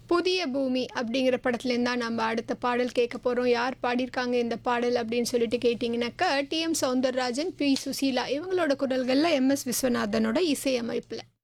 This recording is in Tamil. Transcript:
புதிய பூமி அப்படிங்கிற படத்துலேருந்து தான் நம்ம அடுத்த பாடல் கேட்க போகிறோம். யார் பாடியிருக்காங்க இந்த பாடல் அப்படின்னு சொல்லிட்டு கேட்டிங்கனாக்கா, டி.எம். சௌந்தரராஜன், பி. சுசீலா இவங்களோட குரல்கள்ல எம்.எஸ். விஸ்வநாதனோட இசையமைப்பில.